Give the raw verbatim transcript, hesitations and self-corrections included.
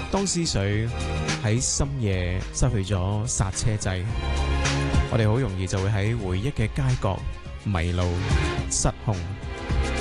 當思緒喺深夜失去咗剎車掣，我哋好容易就會喺回憶嘅街角迷路失控。